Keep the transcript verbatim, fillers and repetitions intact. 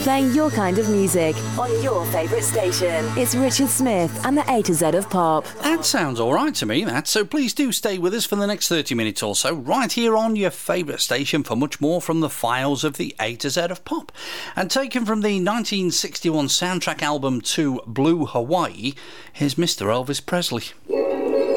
Playing your kind of music on your favourite station. It's Richard Smith and the A to Z of Pop. That sounds all right to me, that. So please do stay with us for the next thirty minutes or so, right here on your favourite station for much more from the files of the A to Z of Pop. And taken from the nineteen sixty-one soundtrack album to Blue Hawaii, here's Mister Elvis Presley.